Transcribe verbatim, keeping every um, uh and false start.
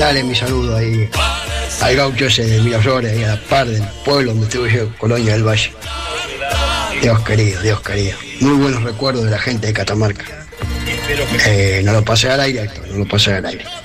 Dale mi saludo ahí al gaucho ese de Miraflores, ahí a la par del pueblo donde estuve yo, Colonia del Valle. Dios querido, Dios querido. Muy buenos recuerdos de la gente de Catamarca. Eh, no lo pasé al aire, Héctor, no lo pasé al aire.